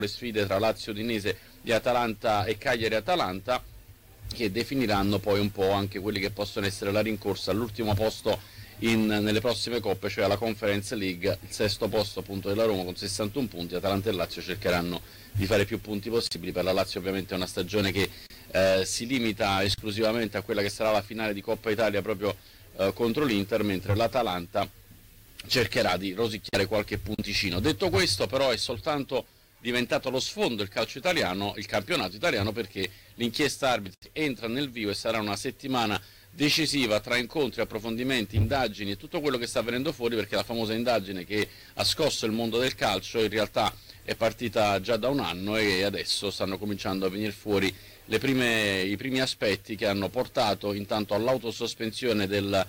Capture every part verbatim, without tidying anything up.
le sfide tra Lazio Udinese di Atalanta e Cagliari Atalanta, che definiranno poi un po' anche quelli che possono essere la rincorsa all'ultimo posto in, nelle prossime coppe, cioè alla Conference League. Il sesto posto appunto della Roma con sessantuno punti, Atalanta e Lazio cercheranno di fare più punti possibili. Per la Lazio ovviamente è una stagione che eh, si limita esclusivamente a quella che sarà la finale di Coppa Italia proprio eh, contro l'Inter, mentre l'Atalanta cercherà di rosicchiare qualche punticino. Detto questo, però, è soltanto diventato lo sfondo il calcio italiano, il campionato italiano, perché l'inchiesta arbitri entra nel vivo e sarà una settimana decisiva tra incontri, approfondimenti, indagini e tutto quello che sta venendo fuori, perché la famosa indagine che ha scosso il mondo del calcio in realtà è partita già da un anno e adesso stanno cominciando a venire fuori le prime, i primi aspetti che hanno portato intanto all'autosospensione del,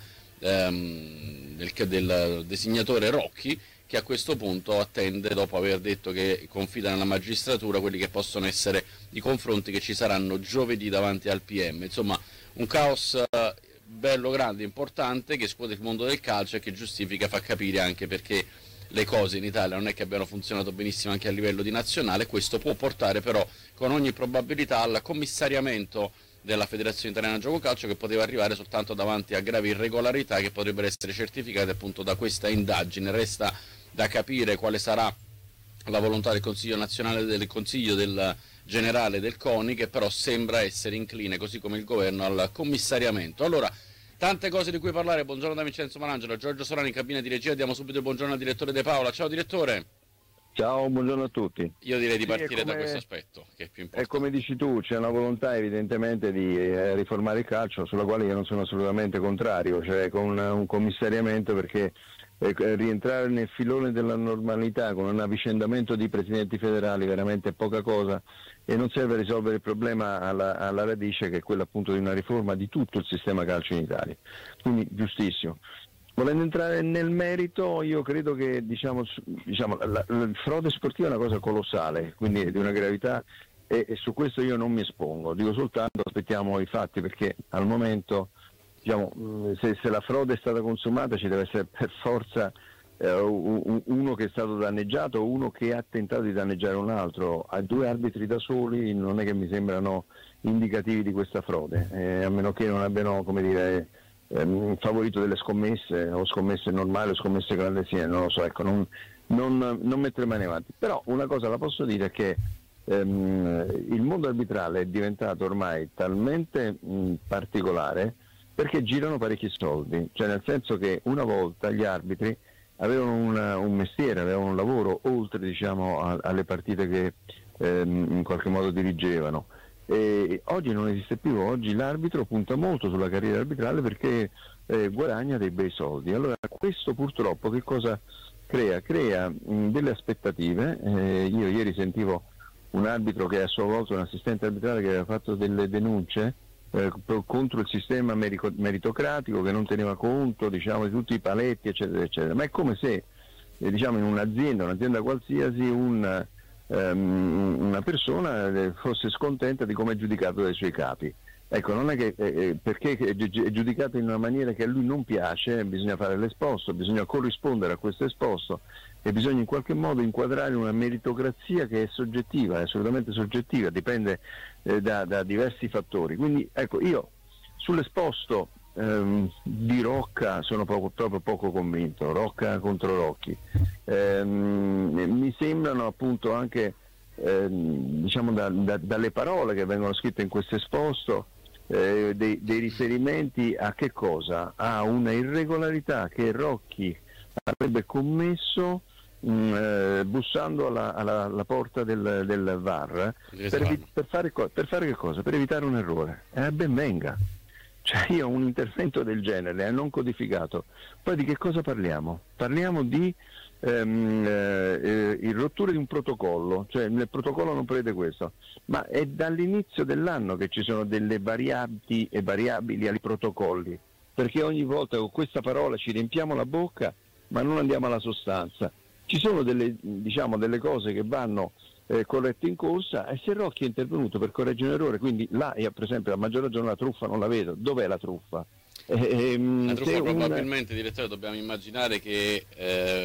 ehm, del, del designatore Rocchi, che a questo punto attende, dopo aver detto che confida nella magistratura, quelli che possono essere i confronti che ci saranno giovedì davanti al P M. Insomma, un caos eh, bello, grande, importante, che scuote il mondo del calcio e che giustifica, fa capire anche perché le cose in Italia non è che abbiano funzionato benissimo anche a livello di nazionale. Questo può portare però con ogni probabilità al commissariamento della Federazione Italiana Gioco Calcio, che poteva arrivare soltanto davanti a gravi irregolarità che potrebbero essere certificate appunto da questa indagine. Resta da capire quale sarà la volontà del Consiglio nazionale, del Consiglio del generale del CONI, che però sembra essere incline, così come il governo, al commissariamento. Allora, tante cose di cui parlare. Buongiorno da Vincenzo Malangelo, Giorgio Solani in cabina di regia. Diamo subito il buongiorno al direttore De Paola. Ciao direttore. Ciao, buongiorno a tutti. Io direi di sì, partire come, da questo aspetto, che è più importante. E come dici tu, c'è una volontà evidentemente di eh, riformare il calcio, sulla quale io non sono assolutamente contrario, cioè con un, un commissariamento, perché eh, rientrare nel filone della normalità con un avvicendamento di presidenti federali veramente è poca cosa e non serve a risolvere il problema alla, alla radice, che è quello appunto di una riforma di tutto il sistema calcio in Italia. Quindi giustissimo. Volendo entrare nel merito, io credo che diciamo, diciamo, la, la, la frode sportiva è una cosa colossale, quindi di una gravità, e, e su questo io non mi espongo, dico soltanto aspettiamo i fatti, perché al momento diciamo, se, se la frode è stata consumata ci deve essere per forza eh, uno che è stato danneggiato o uno che ha tentato di danneggiare un altro. A due arbitri da soli non è che mi sembrano indicativi di questa frode, eh, a meno che non abbiano, come dire, ehm, favorito delle scommesse o scommesse normali o scommesse clandestine, non lo so, ecco, non, non, non mettere mani avanti. Però una cosa la posso dire, che ehm, il mondo arbitrale è diventato ormai talmente mh, particolare, perché girano parecchi soldi, cioè nel senso che una volta gli arbitri avevano una, un mestiere, avevano un lavoro oltre, diciamo, a, alle partite che ehm, in qualche modo dirigevano. E oggi non esiste più, oggi l'arbitro punta molto sulla carriera arbitrale perché eh, guadagna dei bei soldi. Allora questo purtroppo che cosa crea? Crea mh, delle aspettative. Eh, io ieri sentivo un arbitro che a sua volta, un assistente arbitrale, che aveva fatto delle denunce eh, contro il sistema meritocratico, che non teneva conto, diciamo, di tutti i paletti, eccetera, eccetera. Ma è come se eh, diciamo, in un'azienda, un'azienda qualsiasi, un una persona fosse scontenta di come è giudicato dai suoi capi. Ecco, non è che eh, perché è giudicato in una maniera che a lui non piace, bisogna fare l'esposto, bisogna corrispondere a questo esposto e bisogna in qualche modo inquadrare una meritocrazia che è soggettiva, è assolutamente soggettiva, dipende eh, da, da diversi fattori. Quindi ecco, io sull'esposto ehm, di Rocca sono proprio, proprio poco convinto, Rocca contro Rocchi. Ehm, mi sembrano appunto anche ehm, diciamo da, da, dalle parole che vengono scritte in questo esposto eh, dei, dei riferimenti a che cosa? A una irregolarità che Rocchi avrebbe commesso mh, eh, bussando alla, alla, alla porta del, del V A R per, per, fare, per fare che cosa? Per evitare un errore. E eh, ben venga. Cioè io un intervento del genere, eh, non codificato, poi di che cosa parliamo? Parliamo di ehm, eh, il rottura di un protocollo, cioè nel protocollo non prevede questo, ma è dall'inizio dell'anno che ci sono delle variabili e variabili ai protocolli, perché ogni volta con questa parola ci riempiamo la bocca ma non andiamo alla sostanza. Ci sono delle, diciamo, delle cose che vanno Eh, corretto in corsa, e se Rocchi è intervenuto per correggere un errore, quindi là io, per esempio, a maggior ragione la truffa non la vedo. Dov'è la truffa? Eh, la truffa probabilmente, un... direttore, dobbiamo immaginare che eh,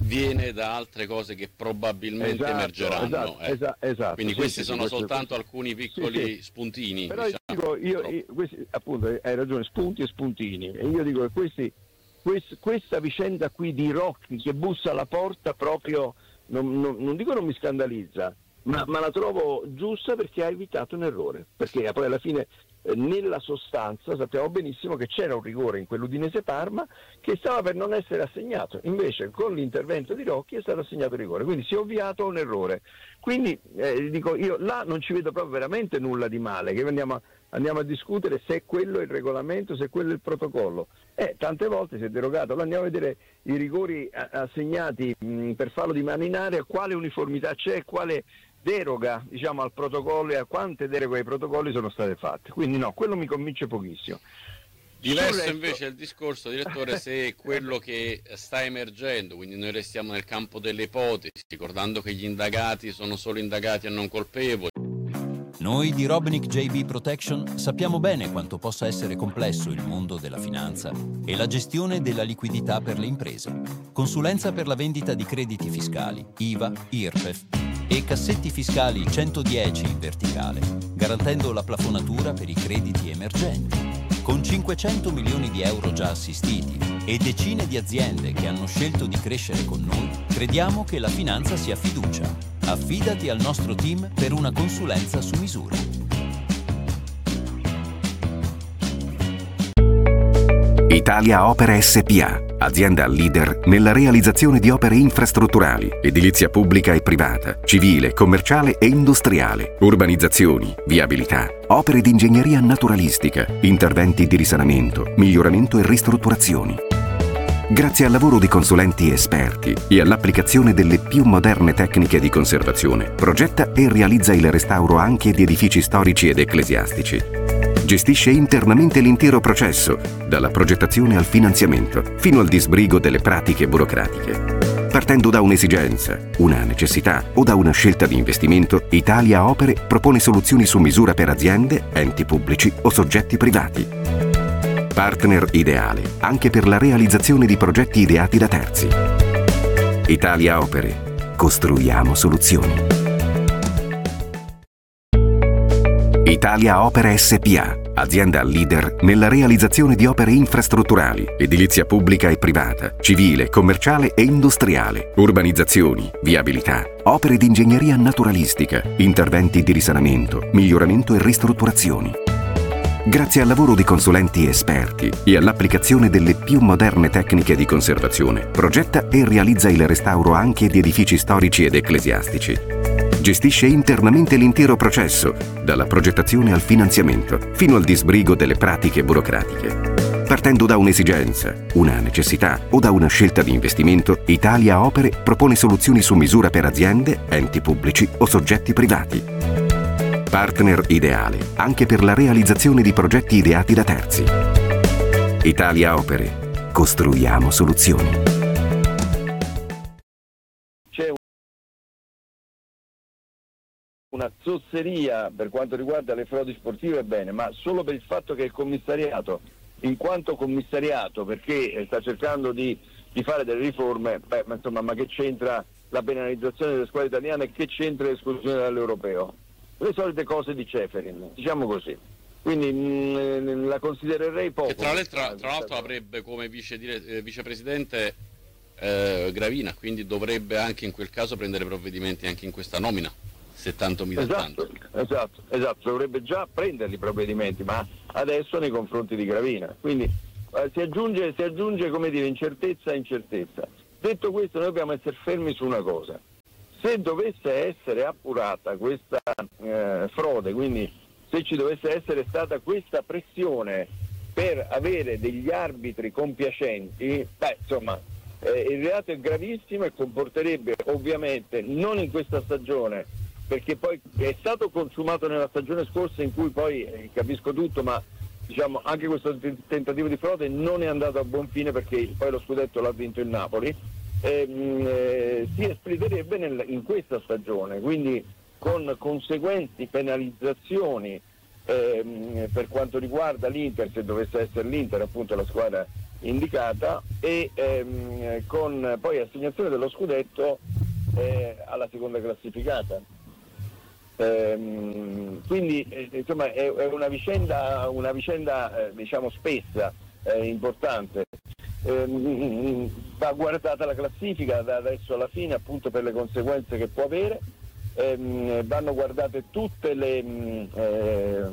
viene da altre cose che probabilmente esatto, emergeranno. Esatto, eh. esatto, esatto. Quindi sì, questi sì, sono questo, soltanto alcuni piccoli sì, sì. spuntini. Però diciamo. dico, io, io questi, appunto, hai ragione, spunti e spuntini. E io dico che questi, quest, questa vicenda qui di Rocchi che bussa alla porta proprio, non, non, non dico non mi scandalizza, ma, ma la trovo giusta perché ha evitato un errore. Perché poi alla fine, eh, nella sostanza, sappiamo benissimo che c'era un rigore in quell'Udinese Parma che stava per non essere assegnato. Invece con l'intervento di Rocchi è stato assegnato il rigore. Quindi si è ovviato a un errore. Quindi eh, dico io là non ci vedo proprio veramente nulla di male, che andiamo a, andiamo a discutere se quello è il regolamento, se quello è il protocollo. Eh, tante volte si è derogato, allora andiamo a vedere i rigori assegnati mh, per fallo di mano in area, quale uniformità c'è, quale deroga, diciamo, al protocollo e a quante deroghe ai protocolli sono state fatte. Quindi no, quello mi convince pochissimo. Diverso resto... invece è il discorso, direttore, se quello che sta emergendo, quindi noi restiamo nel campo delle ipotesi, ricordando che gli indagati sono solo indagati e non colpevoli. Noi di Robnick J B Protection sappiamo bene quanto possa essere complesso il mondo della finanza e la gestione della liquidità per le imprese. Consulenza per la vendita di crediti fiscali, I V A, I R P E F e cassetti fiscali centodieci in verticale, garantendo la plafonatura per i crediti emergenti. Con cinquecento milioni di euro già assistiti e decine di aziende che hanno scelto di crescere con noi, crediamo che la finanza sia fiducia. Affidati al nostro team per una consulenza su misura. Italia Opere S P A, azienda leader nella realizzazione di opere infrastrutturali, edilizia pubblica e privata, civile, commerciale e industriale, urbanizzazioni, viabilità, opere di ingegneria naturalistica, interventi di risanamento, miglioramento e ristrutturazioni. Grazie al lavoro di consulenti esperti e all'applicazione delle più moderne tecniche di conservazione, progetta e realizza il restauro anche di edifici storici ed ecclesiastici. Gestisce internamente l'intero processo, dalla progettazione al finanziamento, fino al disbrigo delle pratiche burocratiche. Partendo da un'esigenza, una necessità o da una scelta di investimento, Italia Opere propone soluzioni su misura per aziende, enti pubblici o soggetti privati. Partner ideale anche per la realizzazione di progetti ideati da terzi. Italia Opere. Costruiamo soluzioni. Italia Opere S P A, azienda leader nella realizzazione di opere infrastrutturali, edilizia pubblica e privata, civile, commerciale e industriale, urbanizzazioni, viabilità, opere di ingegneria naturalistica, interventi di risanamento, miglioramento e ristrutturazioni. Grazie al lavoro di consulenti esperti e all'applicazione delle più moderne tecniche di conservazione, progetta e realizza il restauro anche di edifici storici ed ecclesiastici. Gestisce internamente l'intero processo, dalla progettazione al finanziamento, fino al disbrigo delle pratiche burocratiche. Partendo da un'esigenza, una necessità o da una scelta di investimento, Italia Opere propone soluzioni su misura per aziende, enti pubblici o soggetti privati. Partner ideale anche per la realizzazione di progetti ideati da terzi. Italia Opere. Costruiamo soluzioni. C'è una zozzeria per quanto riguarda le frodi sportive, bene, ma solo per il fatto che il commissariato, in quanto commissariato, perché sta cercando di, di fare delle riforme, beh, ma insomma, ma che c'entra la penalizzazione delle squadre italiane e che c'entra l'esclusione dall'europeo? Le solite cose di Ceferin, diciamo così. Quindi mh, la considererei poco. Che tra, le, tra, tra l'altro avrebbe come vice, eh, vicepresidente eh, Gravina, quindi dovrebbe anche in quel caso prendere provvedimenti anche in questa nomina, se tanto mi dà esatto, tanto. Esatto, esatto, dovrebbe già prenderli i provvedimenti, ma adesso nei confronti di Gravina. Quindi eh, si aggiunge, si aggiunge, come dire, incertezza a incertezza. Detto questo, noi dobbiamo essere fermi su una cosa. Se dovesse essere appurata questa eh, frode, quindi se ci dovesse essere stata questa pressione per avere degli arbitri compiacenti, beh, insomma, eh, il reato è gravissimo e comporterebbe ovviamente, non in questa stagione, perché poi è stato consumato nella stagione scorsa in cui poi, eh, capisco tutto, ma diciamo anche questo t- tentativo di frode non è andato a buon fine perché poi lo scudetto l'ha vinto il Napoli. Ehm, eh, si espliterebbe nel, in questa stagione, quindi con conseguenti penalizzazioni ehm, per quanto riguarda l'Inter, se dovesse essere l'Inter appunto la squadra indicata e ehm, con poi assegnazione dello scudetto eh, alla seconda classificata. Ehm, quindi eh, insomma è, è una vicenda, una vicenda eh, diciamo spessa, eh, importante. Ehm, va guardata la classifica da adesso alla fine, appunto per le conseguenze che può avere. Ehm, vanno guardate tutte le eh,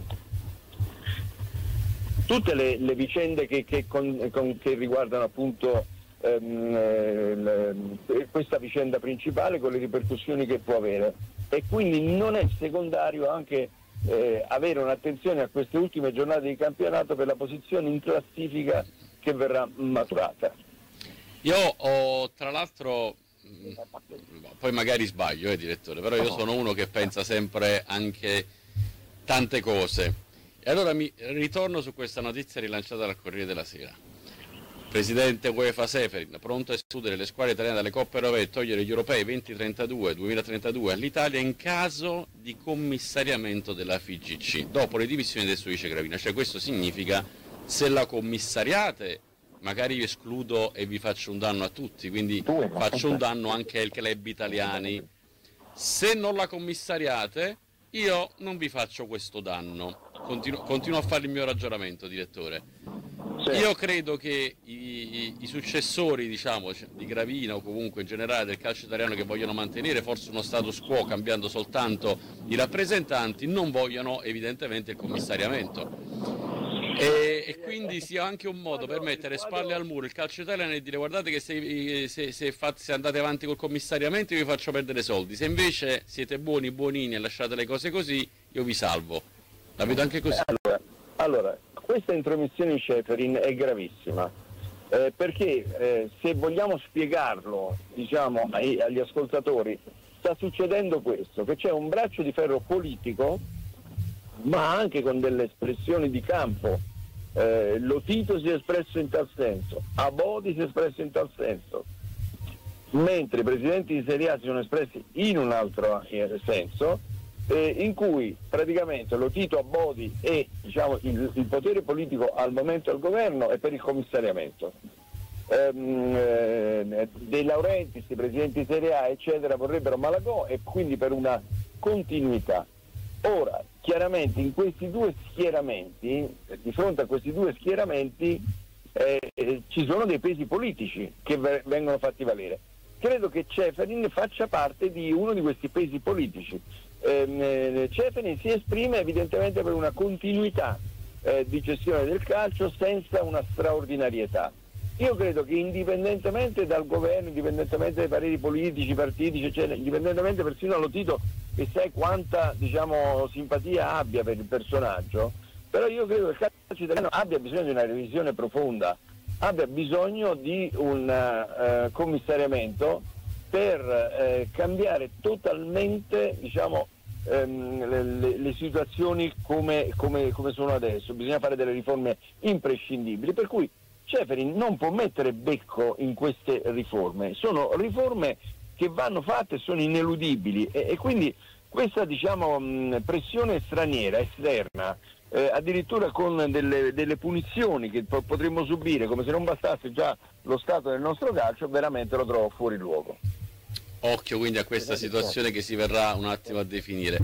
tutte le, le vicende che, che, con, con, che riguardano appunto ehm, eh, questa vicenda principale con le ripercussioni che può avere, e quindi non è secondario anche eh, avere un'attenzione a queste ultime giornate di campionato per la posizione in classifica che verrà maturata. Io ho tra l'altro, poi magari sbaglio eh direttore, però io sono uno che pensa sempre anche tante cose. E allora mi ritorno su questa notizia rilanciata dal Corriere della Sera. Presidente UEFA Seferin, pronto a escludere le squadre italiane dalle Coppe Europee e togliere gli europei venti trentadue duemilatrentadue all'Italia in caso di commissariamento della F I G C, dopo le dimissioni del suo vice Gravina. Cioè questo significa, se la commissariate, magari vi escludo e vi faccio un danno a tutti, quindi faccio un danno anche ai club italiani. Se non la commissariate, io non vi faccio questo danno. Continuo, continuo a fare il mio ragionamento, direttore. Sì. Io credo che i, i, i successori, diciamo, di Gravina o comunque in generale del calcio italiano, che vogliono mantenere forse uno status quo cambiando soltanto i rappresentanti, non vogliono evidentemente il commissariamento. E, e quindi sia anche un modo per mettere spalle al muro il calcio italiano e dire: guardate che se, se, se, fate, se andate avanti col commissariamento io vi faccio perdere soldi, se invece siete buoni, buonini e lasciate le cose così, io vi salvo. La vedo anche così. Allora, allora questa intromissione di Ceferin è gravissima, eh, perché eh, se vogliamo spiegarlo, diciamo, ai, agli ascoltatori, sta succedendo questo, che c'è un braccio di ferro politico, ma anche con delle espressioni di campo. Eh, Lotito si è espresso in tal senso, Abodi si è espresso in tal senso, mentre i presidenti di Serie A si sono espressi in un altro senso, eh, in cui praticamente Lotito, Abodi e diciamo, il, il potere politico al momento al governo è per il commissariamento. Ehm, eh, De Laurentiis, i presidenti di Serie A eccetera vorrebbero Malagò, e quindi per una continuità. Ora, chiaramente in questi due schieramenti, di fronte a questi due schieramenti, eh, eh, ci sono dei pesi politici che v- vengono fatti valere. Credo che Ceferin faccia parte di uno di questi pesi politici. Eh, Ceferin si esprime evidentemente per una continuità eh, di gestione del calcio senza una straordinarietà. Io credo che indipendentemente dal governo, indipendentemente dai pareri politici, partitici, eccetera, indipendentemente persino da Lotito, che sai quanta diciamo, simpatia abbia per il personaggio, però io credo che il calcio italiano abbia bisogno di una revisione profonda, abbia bisogno di un uh, commissariamento per uh, cambiare totalmente diciamo, um, le, le, le situazioni come, come, come sono adesso. Bisogna fare delle riforme imprescindibili, per cui Ceferin non può mettere becco in queste riforme, sono riforme che vanno fatte, sono ineludibili, e, e quindi questa diciamo mh, pressione straniera, esterna, eh, addirittura con delle, delle punizioni che po- potremmo subire come se non bastasse già lo stato del nostro calcio, veramente lo trovo fuori luogo. Occhio quindi a questa situazione che si verrà un attimo a definire.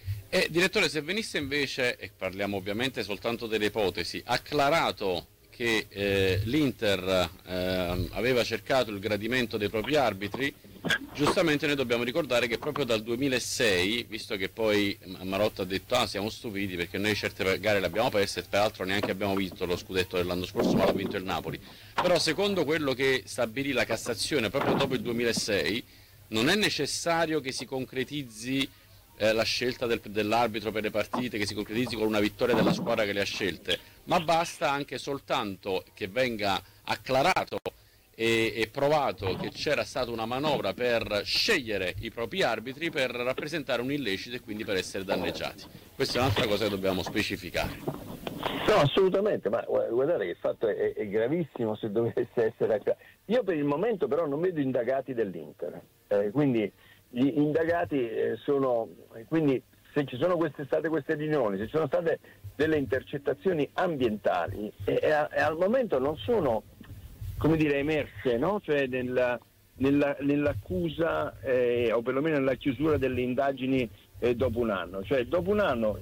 E direttore, se venisse invece, e parliamo ovviamente soltanto delle ipotesi, acclarato che eh, l'Inter eh, aveva cercato il gradimento dei propri arbitri, giustamente noi dobbiamo ricordare che proprio dal duemilasei, visto che poi Marotta ha detto ah siamo stupidi perché noi certe gare le abbiamo perse e peraltro neanche abbiamo vinto lo scudetto dell'anno scorso, ma l'ha vinto il Napoli, però secondo quello che stabilì la Cassazione proprio dopo il duemilasei non è necessario che si concretizzi eh, la scelta del, dell'arbitro per le partite, che si concretizzi con una vittoria della squadra che le ha scelte, ma basta anche soltanto che venga acclarato e, e provato che c'era stata una manovra per scegliere i propri arbitri per rappresentare un illecito e quindi per essere danneggiati. Questa è un'altra cosa che dobbiamo specificare. No, assolutamente, ma guardate che il fatto è, è gravissimo se dovesse essere acclarato. Io per il momento però non vedo indagati dell'Inter, eh, quindi gli indagati eh, sono, quindi se ci sono queste, state queste riunioni, se ci sono state delle intercettazioni ambientali e, e, e al momento non sono come dire, emerse, no? Cioè nella, nella, nell'accusa eh, o perlomeno nella chiusura delle indagini eh, dopo un anno. Cioè dopo un anno